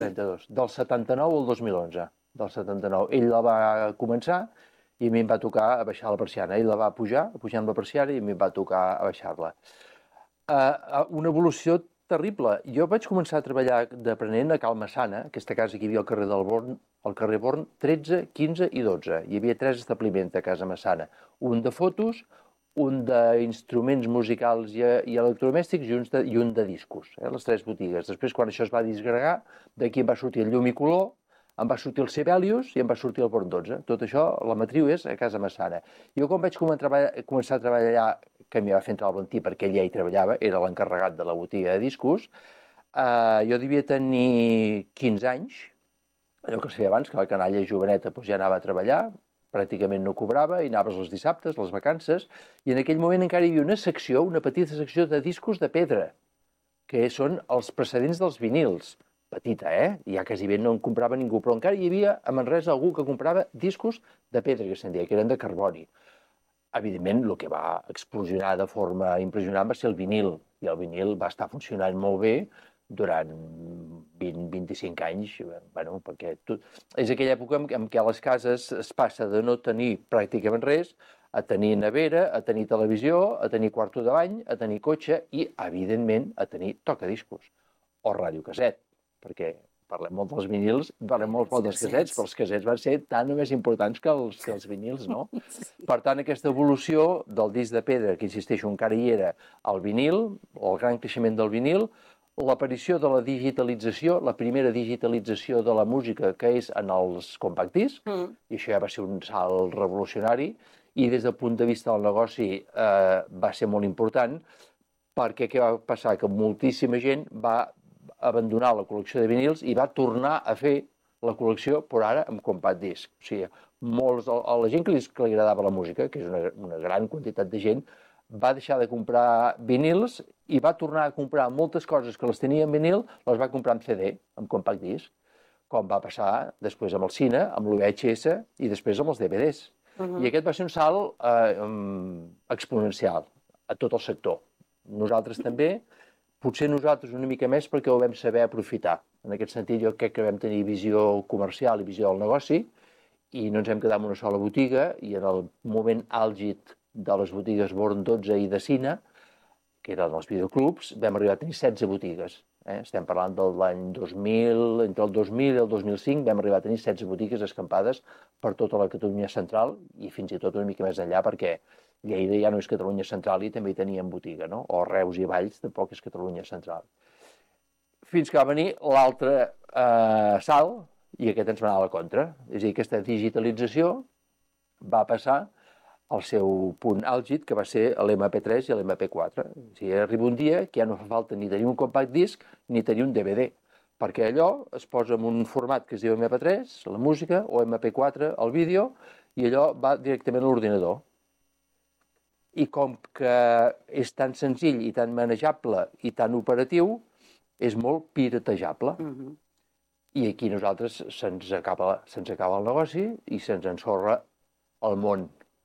32. Del 79 al 2011. Del 79. Ell la va començar i a mi em va tocar a baixar la persiana. Ell la va pujar amb la persiana i a mi em va tocar a baixar-la. Una evolució terrible. Jo vaig començar a treballar d'aprenent a Cal Massana, aquesta casa que hi havia al carrer del Born, al carrer Born 13, 15 i 12. Hi havia 3 establiments de Casa Massana. Un de fotos, un d'instruments musicals i electrodomèstics i un de discos, les 3 botigues. Després, quan això es va disgregar, d'aquí em va sortir el Llum i Color, em va sortir el Sibelius i em va sortir el Born 12. Tot això, la matriu és a Casa Massana. Jo quan vaig començar a treballar allà, que m'hi va fer entrar el Valentí perquè ell ja hi treballava, era l'encarregat de la botiga de discos, jo devia tenir 15 anys, allò que es feia abans, que la canalla joveneta ja anava a treballar, pràcticament no cobrava, i anaves els dissabtes, les vacances, i en aquell moment encara hi havia una secció, una petita secció de discos de pedra, que són els precedents dels vinils. Petita, ja quasi bé no en comprava ningú, però encara hi havia a Manresa algú que comprava discos de pedra, que se'n deia, que eren de carboni. Evidentment, el que va explosionar de forma impressionant va ser el vinil, i el vinil va estar funcionant molt bé durant 20-25 anys, bueno, perquè és aquella època en què a les cases es passa de no tenir pràcticament res a tenir nevera, a tenir televisió, a tenir quarto de bany, a tenir cotxe i, evidentment, a tenir tocadiscos o radiocasset, perquè parlem molt dels vinils, parlem molt dels casets, però els casets van ser tan o més importants que els vinils, no? Per tant, aquesta evolució del disc de pedra, que insisteixo, encara hi era el vinil, el gran creixement del vinil, l'aparició de la digitalització, la primera digitalització de la música, que és en els compact discs, i això ja va ser un salt revolucionari, i des del punt de vista del negoci va ser molt important, perquè què va passar? Que moltíssima gent va abandonar la col·lecció de vinils i va tornar a fer la col·lecció, però ara amb compact disc. O sigui, a la gent que li agradava la música, que és una gran quantitat de gent, va deixar de comprar vinils i va tornar a comprar moltes coses que les tenia en vinil, les va comprar en CD, en compact disc, com va passar després amb el cine, amb l'UHS i després amb els DVDs. I aquest va ser un salt exponencial a tot el sector. Nosaltres també, potser nosaltres una mica més perquè ho vam saber aprofitar. En aquest sentit, jo crec que vam tenir visió comercial i visió del negoci i no ens hem quedat en una sola botiga i en el moment àlgid de les botigues Born 12 i de Cine, que eren els videoclubs, vam arribar a tenir 16 botigues. Estem parlant de l'any 2000, entre el 2000 i el 2005 vam arribar a tenir 16 botigues escampades per tota la Catalunya central i fins i tot una mica més enllà perquè Lleida ja no és Catalunya central i també hi teníem botiga, no? O Reus i Valls tampoc és Catalunya central. Fins que va venir l'altre salt i aquest ens va anar a la contra. És a dir, aquesta digitalització va passar al seu punt àlgid, que va ser l'MP3 i l'MP4. O sigui, arriba un dia que ja no fa falta ni tenir un compact disc ni tenir un DVD, perquè allò es posa en un format que es diu MP3, la música, o MP4, el vídeo, i allò va directament a l'ordinador. I com que és tan senzill i tan manejable i tan operatiu, és molt piratejable. I aquí nosaltres se'ns acaba el negoci i se'ns ensorra el món,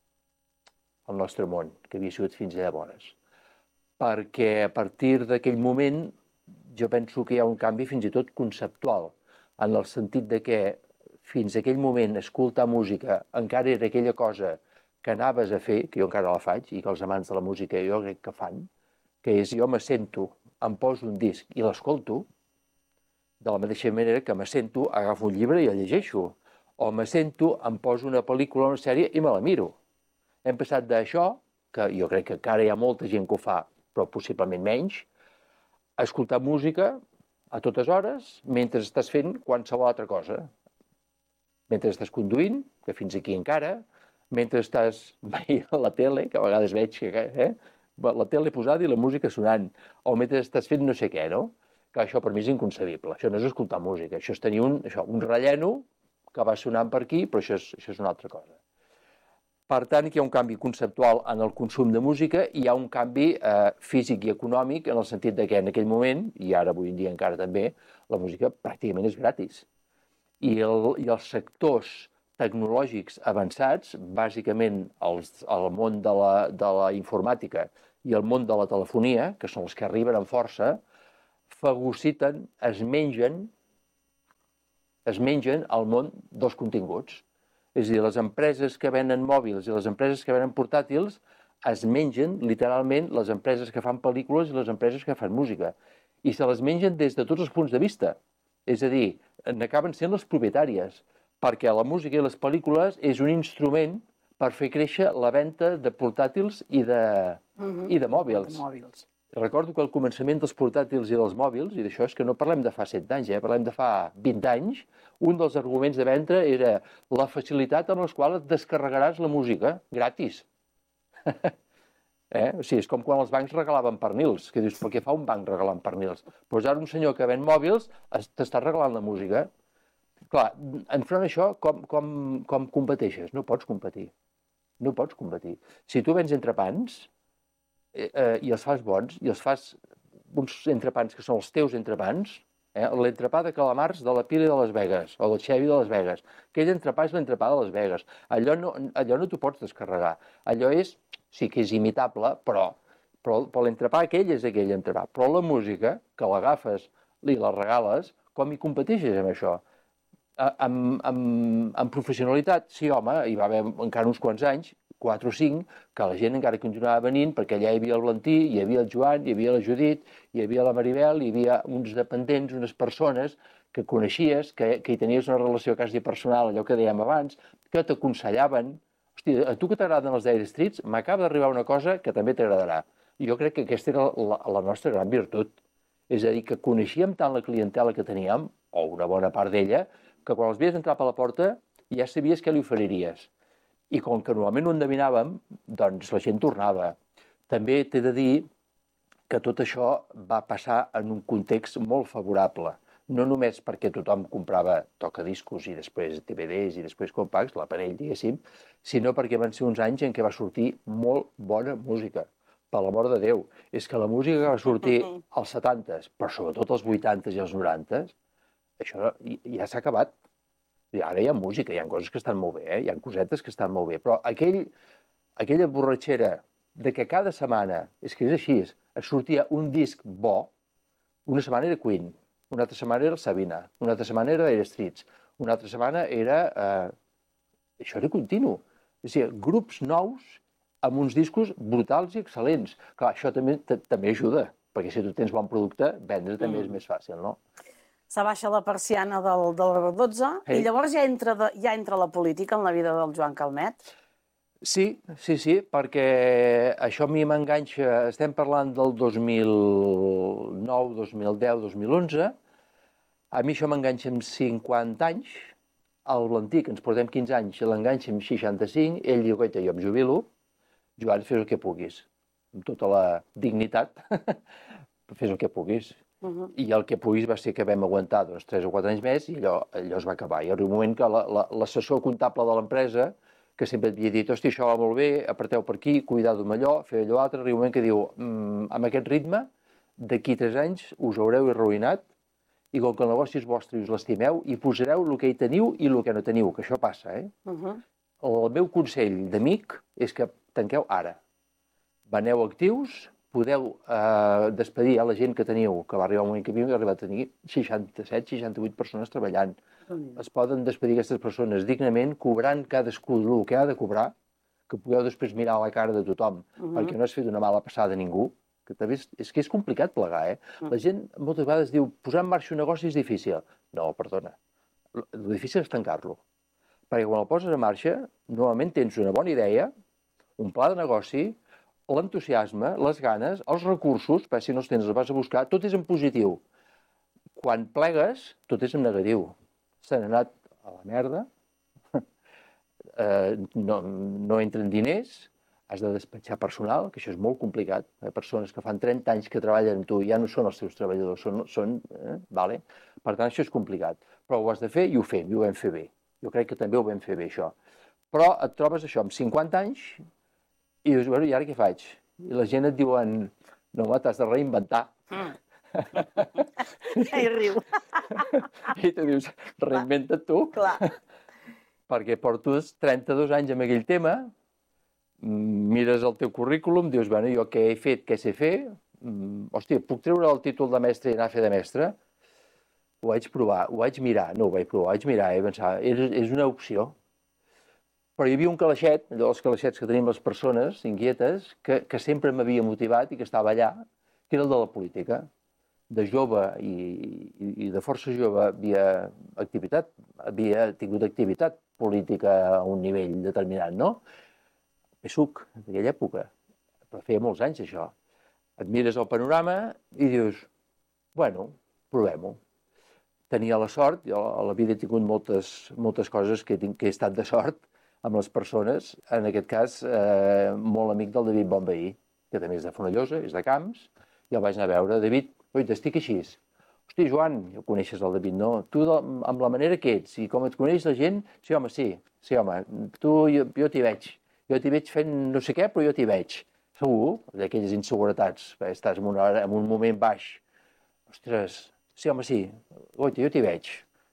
el nostre món, que havia sigut fins llavors. Perquè a partir d'aquell moment jo penso que hi ha un canvi fins i tot conceptual, en el sentit de que fins a aquell moment escoltar música encara era aquella cosa que anaves a fer, que jo encara la faig, i que els amants de la música jo crec que fan, que és jo m'assento, em poso un disc i l'escolto, de la mateixa manera que m'assento, agafo un llibre i el llegeixo, o m'assento, em poso una pel·lícula o una sèrie i me la miro. Hem passat d'això, que jo crec que encara hi ha molta gent que ho fa, però possiblement menys, a escoltar música a totes hores, mentre estàs fent qualsevol altra cosa. Mentre estàs conduint, que fins aquí encara, mentre estàs veient la tele, que a vegades veig que la tele posada i la música sonant, o mentre estàs fent no sé què, no? Que això per mi és inconcebible. Això no és escoltar música, això és tenir un relleno que va sonant per aquí, però això és una altra cosa. Per tant, aquí hi ha un canvi conceptual en el consum de música i hi ha un canvi físic i econòmic en el sentit de que en aquell moment, i ara avui en dia encara també, la música pràcticament és gratis. I els sectors tecnològics avançats, bàsicament el món de la informàtica i el món de la telefonia, que són els que arriben amb força, fagociten, es mengen es mengen el món dels continguts. És a dir, les empreses que venen mòbils i les empreses que venen portàtils es mengen, literalment, les empreses que fan pel·lícules i les empreses que fan música. I se les mengen des de tots els punts de vista. És a dir, n'acaben sent les propietàries, perquè la música i les pel·lícules és un instrument per fer créixer la venda de portàtils i de mòbils. Recordo que al començament dels portàtils i dels mòbils, i d'això és que no parlem de fa 7 anys, parlem de fa 20 anys, un dels arguments de venda era la facilitat amb la qual et descarregaràs la música gratis. O sigui, és com quan els bancs regalaven pernils, que dius, per què fa un banc regalant pernils? Doncs ara un senyor que ven mòbils t'està regalant la música. Clar, enfront d'això, com competeixes? No pots competir. No pots competir. Si tu vens entrepans i els fas bons, i els fas uns entrepans que són els teus entrepans, l'entrepà de calamars de la Pili de Las Vegas, o del Xevi de Las Vegas, aquell entrepà és l'entrepà de Las Vegas. Allò no t'ho pots descarregar. Allò sí que és imitable, però l'entrepà aquell és aquell entrepà. Però la música, que l'agafes i la regales, com hi competeixes amb això? Amb professionalitat, sí, home, hi va haver encara uns quants anys, 4 o 5, que la gent encara continuava venint, perquè allà hi havia el Valentí, hi havia el Joan, hi havia la Judit, hi havia la Maribel, hi havia uns dependents, unes persones que coneixies, que hi tenies una relació quasi personal, allò que dèiem abans, que t'aconsellaven. Hosti, a tu que t'agraden els Dire Straits, m'acaba d'arribar una cosa que també t'agradarà. Jo crec que aquesta era la nostra gran virtut. És a dir, que coneixíem tant la clientela que teníem, o una bona part d'ella, que quan els veies entrar per la porta ja sabies què li oferiries. I com que normalment no endevinàvem, doncs la gent tornava. També t'he de dir que tot això va passar en un context molt favorable. No només perquè tothom comprava tocadiscos i després DVDs i després compacts, l'aparell, diguéssim, sinó perquè van ser uns anys en què va sortir molt bona música. Per l'amor de Déu. És que la música que va sortir als 70s, però sobretot als 80s i als 90s, això ja s'ha acabat. I ara hi ha música, hi ha coses que estan molt bé, hi ha cosetes que estan molt bé, però aquella borratxera de que cada setmana, és que és així, es sortia un disc bo, una setmana era Queen, una altra setmana era Sabina, una altra setmana era Dire Straits, una altra setmana era... Això era continu. És a dir, grups nous amb uns discos brutals i excel·lents. Clar, això també ajuda, perquè si tu tens bon producte, vendre també és més fàcil, no? S'abaixa la persiana del 12 i llavors ja entra la política en la vida del Joan Calmet? Sí, perquè això a mi m'enganxa, estem parlant del 2009, 2010, 2011, a mi això m'enganxa amb 50 anys, el Valentí, que ens portem 15 anys, l'enganxa amb 65, ell diu, jo em jubilo, Joan, fes el que puguis, amb tota la dignitat, fes el que puguis. I el que puguis va ser que vam aguantar 3 o 4 anys més i allò es va acabar. I arriba un moment que l'assessor comptable de l'empresa, que sempre havia dit, hosti, això va molt bé, apreteu per aquí, cuidado amb allò, feu allò altre, arriba un moment que diu, amb aquest ritme, d'aquí 3 anys us haureu arruïnat i com que el negoci és vostre i us l'estimeu, hi posareu el que hi teniu i el que no teniu, que això passa, El meu consell d'amic és que tanqueu ara. Veneu actius, podeu despedir a la gent que teniu, que va arribar un moment que havíem arribat a tenir 67-68 persones treballant. Es poden despedir aquestes persones dignament, cobrant cadascú el que ha de cobrar, que pugueu després mirar a la cara de tothom, perquè no has fet una mala passada a ningú, que també és que és complicat plegar, La gent moltes vegades diu, posar en marxa un negoci és difícil. No, perdona, el difícil és tancar-lo. Perquè quan el poses en marxa, normalment tens una bona idea, un pla de negoci, l'entusiasme, les ganes, els recursos, si no els tens, els vas a buscar, tot és en positiu. Quan plegues, tot és en negatiu. S'han anat a la merda, no entren diners, has de despatxar personal, que això és molt complicat. Hi ha persones que fan 30 anys que treballen amb tu i ja no són els teus treballadors, vale? Per tant, això és complicat. Però ho has de fer i ho fem, i ho vam fer bé. Jo crec que també ho vam fer bé, això. Però et trobes això, amb 50 anys, i dius, bueno, i ara què faig? I la gent et diuen, no, t'has de reinventar. I riu. I tu dius, reinventa't tu. Clar. Perquè portes 32 anys amb aquell tema, mires el teu currículum, dius, bueno, jo què he fet, què sé fer? Hòstia, puc treure el títol de mestre i anar a fer de mestre? ho vaig provar, ho vaig mirar, no ho vaig provar, ho vaig mirar i pensar, és una opció. Però hi havia un calaixet, allò dels calaixets que tenim les persones inquietes, que sempre m'havia motivat i que estava allà, que era el de la política. De jove i de força jove havia tingut activitat política a un nivell determinat, no? PSUC, d'aquella època, però feia molts anys això. Et mires el panorama i dius, bueno, provem-ho. Tenia la sort, jo a la vida he tingut moltes coses que he estat de sort amb les persones, en aquest cas molt amic del David Bonveí, que també és de Fonollosa, és de Camps, i el vaig anar a veure. David, oi, estic així. Hosti, Joan, ja ho coneixes el David, no? Tu, amb la manera que ets i com et coneix la gent, sí, home, tu, jo t'hi veig. Jo t'hi veig fent no sé què, però jo t'hi veig. Segur, d'aquelles inseguretats, estàs en un moment baix. Ostres, sí, home, sí, oita, jo t'hi veig.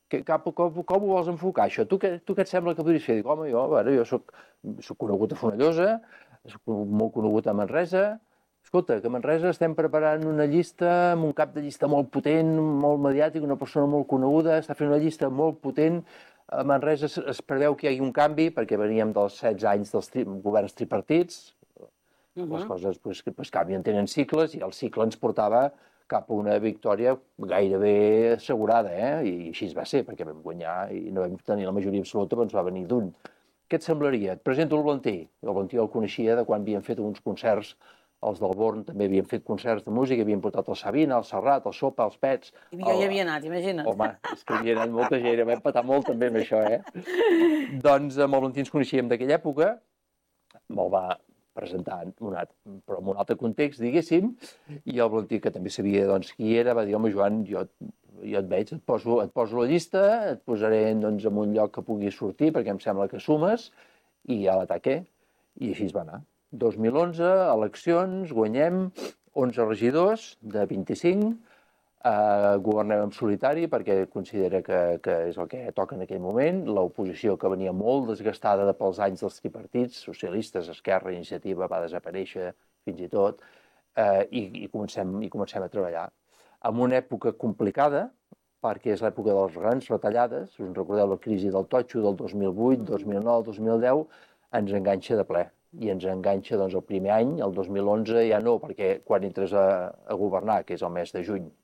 Com ho vols enfocar, això? Tu què et sembla que podries fer? Dic, home, jo soc conegut a Fonollosa, soc molt conegut a Manresa. Escolta, que a Manresa estem preparant una llista amb un cap de llista molt potent, molt mediàtic, una persona molt coneguda, està fent una llista molt potent. A Manresa es preveu que hi hagi un canvi, perquè veníem dels 16 anys dels governs tripartits. Les coses canvien, tenen cicles, i el cicle ens portava cap a una victòria gairebé assegurada, i així va ser, perquè vam guanyar i no vam tenir la majoria absoluta, però ens va venir d'un. Què et semblaria? Et presento el Valentí. El Valentí el coneixia de quan havien fet uns concerts, els del Born també havien fet concerts de música, havien portat el Sabina, el Serrat, el Sopa, els Pets... I jo hi havia anat, imagina't. Home, és que hi havia anat molta gent, vam patar molt també amb això, Doncs amb el Valentí ens coneixíem d'aquella època, me'l va presentar però en un altre context, diguéssim, i el Valentí, que també sabia qui era, va dir, home, Joan, jo et veig, et poso la llista, et posaré en un lloc que pugui sortir, perquè em sembla que sumes, i a l'ataque, i així es va anar. 2011, eleccions, guanyem 11 regidors de 25, governem en solitari perquè considera que és el que toca en aquell moment. L'oposició, que venia molt desgastada pels anys dels tripartits, socialistes, Esquerra, Iniciativa, va desaparèixer fins i tot, i comencem a treballar. En una època complicada, perquè és l'època de les grans retallades, us en recordeu la crisi del totxo del 2008, 2009, 2010, ens enganxa de ple. I ens enganxa el primer any, el 2011 ja no, perquè quan entres a governar, que és el mes de juny,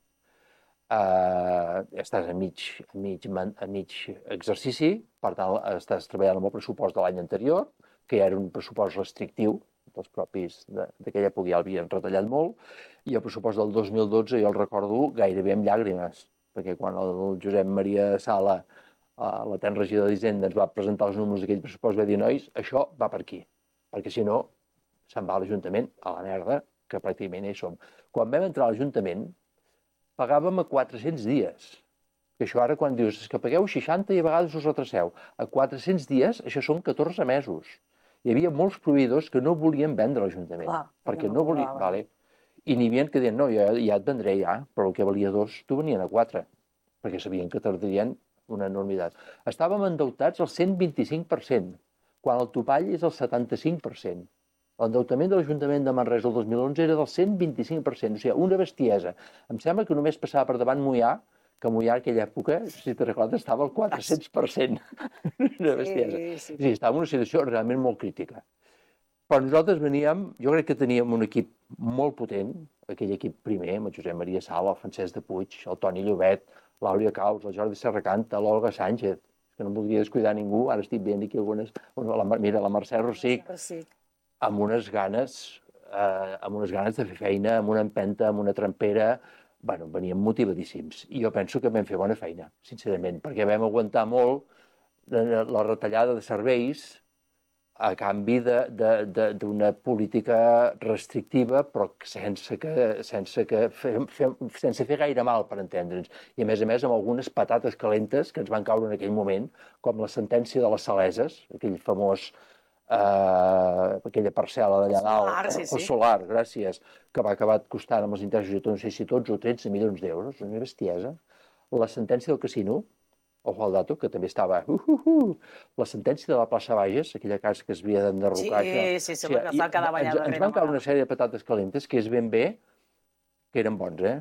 estàs a mig exercici, per tant estàs treballant amb el pressupost de l'any anterior, que ja era un pressupost restrictiu, els propis d'aquella època ja l'havien retallat molt, i el pressupost del 2012 jo el recordo gairebé amb llàgrimes, perquè quan el Josep Maria Sala, l'etern regidor d'Hisenda, ens va presentar els números d'aquell pressupost, va dir, nois, això va per aquí, perquè si no se'n va a l'Ajuntament a la merda, que pràcticament hi som. Quan vam entrar a l'Ajuntament, pagàvem a 400 dies. Que això ara quan dius que pagueu 60 i a vegades us retraceu. A 400 dies, això són 14 mesos. Hi havia molts proveïdors que no volien vendre a l'Ajuntament. Perquè no volien... Vale. I n'hi havia que deien, no, ja et vendré ja, però el que valia 2, tu venien a 4, perquè sabien que tardarien una enormitat. Estàvem endeutats al 125%, quan el topall és el 75%. L'endeutament de l'Ajuntament de Manresa el 2011 era del 125%, o sigui, una bestiesa. Em sembla que només passava per davant Moià, que Moià en aquella època, si te recordes, estava al 400%. Una bestiesa. Sí, estava en una situació realment molt crítica. Però nosaltres veníem, jo crec que teníem un equip molt potent, aquell equip primer, amb el Josep Maria Sala, el Francesc de Puig, el Toni Llobet, l'Àurea Caus, el Jordi Serracanta, l'Olga Sánchez, que no em voldria descuidar ningú, ara estic veient aquí algunes... Mira, la Mercè Rossic, amb unes ganes de fer feina, amb una empenta, amb una trempera... Bueno, veníem motivadíssims. I jo penso que vam fer bona feina, sincerament, perquè vam aguantar molt la retallada de serveis a canvi d'una política restrictiva, però sense fer gaire mal, per entendre'ns. I, a més, amb algunes patates calentes que ens van caure en aquell moment, com la sentència de les Saleses, aquell famós, aquella parcel·la d'allà dalt, el solar, gràcies, que va acabar costant amb els interessos, no sé si 12 o 13 milions d'euros, una bestiesa. La sentència del casino, ojo al dato, que també estava... La sentència de la plaça Bages, aquella casa que es havia d'enderrocar... Sí, que va quedar banyada. Ens van caure una sèrie de patates calentes que és ben bé que eren bons,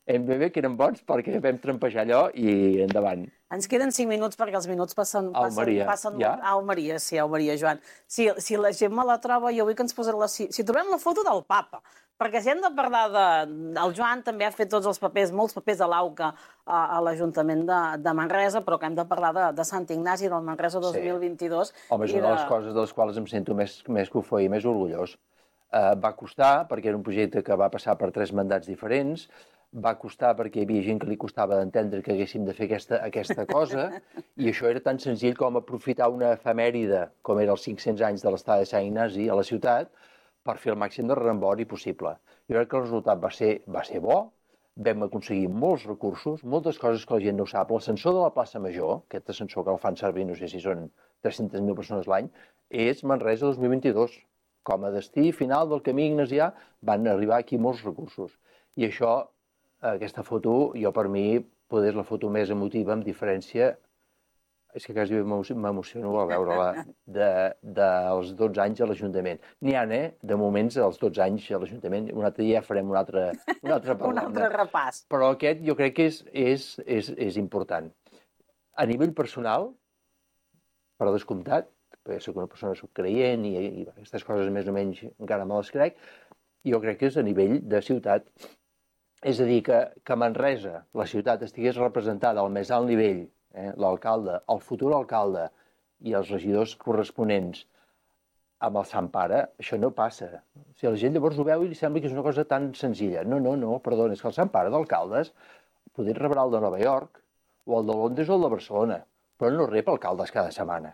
MBB, que eren bons perquè vam trampejar allò i endavant. Ens queden 5 minuts perquè els minuts passen Maria, ja? Maria, sí, Maria, Joan. Si la gent me la troba, jo vull que ens posem si trobem la foto del papa, perquè si hem de parlar el Joan també ha fet tots els papers, molts papers a l'AUCA a l'Ajuntament de Manresa, però que hem de parlar de Sant Ignasi del Manresa 2022. Home, és una de les coses de les quals em sento més que ho feia, més orgullós. Va costar, perquè era un projecte que va passar per 3 mandats diferents, va costar perquè hi havia gent que li costava d'entendre que haguéssim de fer aquesta cosa, i això era tan senzill com aprofitar una efemèride, com era els 500 anys de l'estada de Sant Ignasi a la ciutat, per fer el màxim de rembori possible. Jo crec que el resultat va ser bo, vam aconseguir molts recursos, moltes coses que la gent no sap. L'ascensor de la plaça Major, aquest ascensor que el fan servir, no sé si són 300.000 persones l'any, és Manresa 2022. Com a destí final del camí ignasià van arribar aquí molts recursos. I això, aquesta foto, jo per mi, poder és la foto més emotiva, amb diferència, és que quasi m'emociono al veure-la, dels 12 anys a l'Ajuntament. N'hi ha, de moments, els 12 anys a l'Ajuntament. Un altre dia farem un altre un altre repàs. Però aquest jo crec que és important. A nivell personal, per descomptat, perquè soc una persona creient i aquestes coses més o menys encara me les crec, jo crec que és a nivell de ciutat. És a dir, que Manresa, la ciutat, estigués representada al més alt nivell, l'alcalde, el futur alcalde i els regidors corresponents amb el Sant Pare, això no passa. O sigui, la gent llavors ho veu i li sembla que és una cosa tan senzilla. No, perdona, és que el Sant Pare d'alcaldes poder rebrà el de Nova York o el de Londres o el de Barcelona, però no rep alcaldes cada setmana.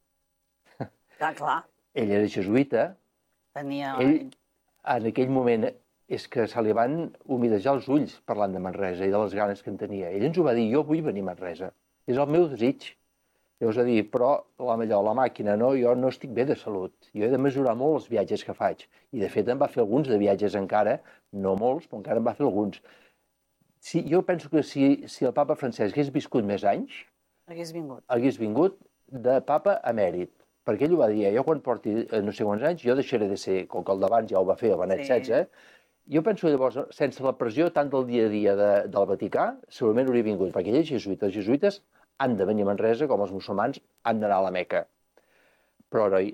Clar. Ell era jesuïta. Ell, en aquell moment, és que se li van humidejar els ulls parlant de Manresa i de les ganes que en tenia. Ell ens ho va dir, jo vull venir a Manresa. És el meu desig. Llavors va dir, però la màquina no, jo no estic bé de salut. Jo he de mesurar molt els viatges que faig. I de fet em va fer alguns de viatges encara, no molts, però encara em va fer alguns. Jo penso que si el papa Francesc hagués viscut més anys, hagués vingut de papa emèrit. Perquè ell ho va dir, jo quan porti no sé quants anys, jo deixaré de ser, com que el d'abans ja ho va fer, el Benet XVI, jo penso llavors, sense la pressió tant del dia a dia del Vaticà, segurament hauria vingut, perquè ell és jesuïta. Els jesuïtes han de venir a Manresa, com els musulmans han d'anar a la Meca. Però heroi,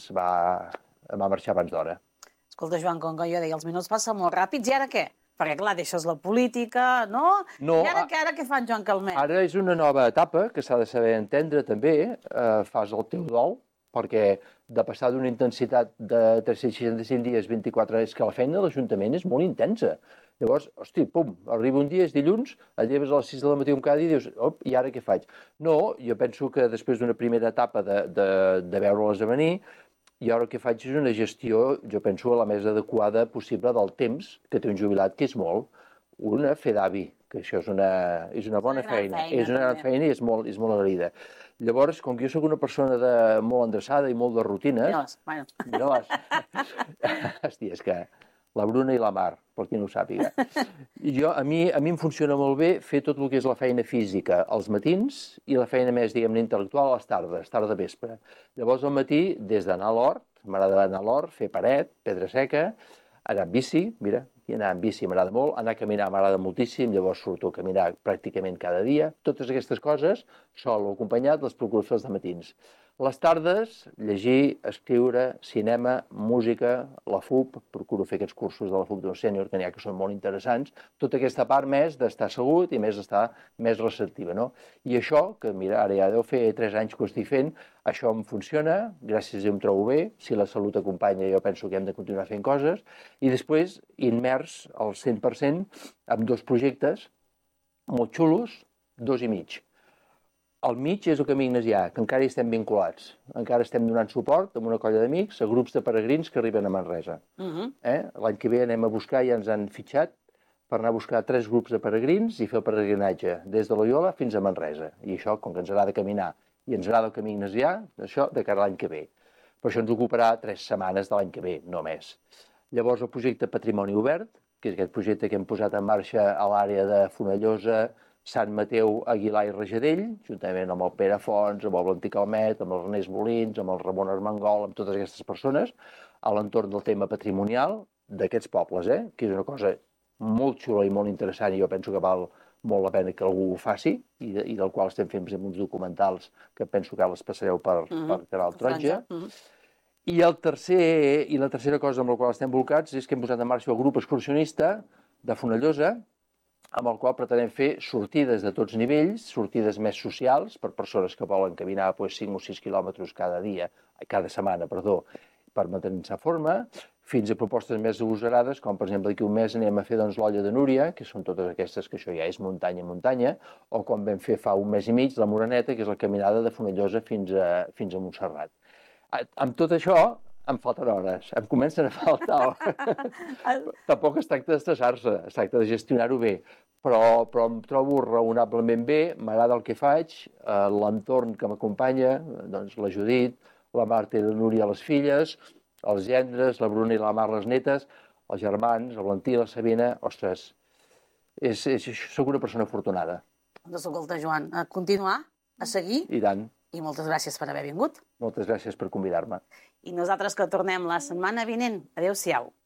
va marxar abans d'hora. Escolta, Joan, com jo deia, els minuts passen molt ràpids, i ara què? Perquè, clar, deixes la política, no? I ara què fa en Joan Calmet? Ara és una nova etapa que s'ha de saber entendre també, fas el teu dol, perquè de passar d'una intensitat de 365 dies, 24 hores, que la feina de l'Ajuntament és molt intensa. Llavors, hosti, pum, arriba un dia, és dilluns, et lleves a les 6 del matí un cada dia i dius, i ara què faig? No, jo penso que després d'una primera etapa de veure-les a venir, i ara el que faig és una gestió, jo penso, la més adequada possible del temps que té un jubilat, que és molt, una fer d'avi, que això és una bona feina. És una gran feina i és molt agraïda. Llavors, com que jo sóc una persona molt endreçada i molt de rutines... Mira-les. Hosti, és que la Bruna i la Mar, per qui no ho sàpiga. A mi em funciona molt bé fer tot el que és la feina física als matins i la feina més, diguem-ne, intel·lectual a les tardes, tarda vespre. Llavors, al matí, des d'anar a l'hort, m'agrada anar a l'hort, fer paret, pedra seca, anar amb bici, mira, anar amb bici m'agrada molt, anar a caminar m'agrada moltíssim, llavors surto a caminar pràcticament cada dia. Totes aquestes coses, sol o acompanyat, les procuro fer els matins. Les tardes, llegir, escriure, cinema, música, la FUP, procuro fer aquests cursos de la FUP d'un sènior que n'hi ha que són molt interessants, tota aquesta part més d'estar assegut i més d'estar més receptiva, no? I això, que mira, ara ja deu fer 3 anys que ho estic fent, això em funciona, gràcies a Déu em trobo bé, si la salut acompanya jo penso que hem de continuar fent coses, i després immers al 100% amb 2 projectes molt xulos, 2 i mig. Al mig és el camí ignasià, que encara hi estem vinculats. Encara estem donant suport amb una colla d'amics a grups de peregrins que arriben a Manresa. L'any que ve anem a buscar, ja ens han fitxat, per anar a buscar 3 grups de peregrins i fer el peregrinatge des de Loyola fins a Manresa. I això, com que ens agrada caminar i ens agrada el camí ignasià, això de cara a l'any que ve. Però això ens ocuparà 3 setmanes de l'any que ve, no més. Llavors el projecte Patrimoni Obert, que és aquest projecte que hem posat en marxa a l'àrea de Fonellosa, Sant Mateu, Aguilar i Rajadell, juntament amb el Pere Fons, amb el Valentí Calmet, amb el Ernest Molins, amb el Ramon Armengol, amb totes aquestes persones, a l'entorn del tema patrimonial d'aquests pobles, que és una cosa molt xulo i molt interessant, i jo penso que val molt la pena que algú ho faci, i del qual estem fent, per exemple, uns documentals que penso que els passareu per Canal Taronja. I la tercera cosa amb la qual estem volcats és que hem posat en marxa el grup excursionista de Fonollosa, amb el qual pretenem fer sortides de tots nivells, sortides més socials, per persones que volen caminar 5 o 6 quilòmetres cada setmana, per mantenir-se a forma, fins a propostes més agosarades, com per exemple d'aquí un mes anem a fer l'Olla de Núria, que són totes aquestes que això ja és muntanya, o com vam fer fa un mes i mig la Moreneta, que és la caminada de Fonollosa fins a Montserrat. Amb tot això, em falten hores, em comencen a faltar. Tampoc es tracta d'estressar-se, es tracta de gestionar-ho bé, però em trobo raonablement bé, m'agrada el que faig, l'entorn que m'acompanya, doncs la Judit, la Marta i la Núria, les filles, els gendres, la Bruna i la Mar, les netes, els germans, el Valentí i la Sabina, ostres, soc una persona afortunada. Doncs escolta, Joan, a continuar, a seguir. I tant. I moltes gràcies per haver vingut. Moltes gràcies per convidar-me. I nosaltres que tornem la setmana vinent. Adéu-siau.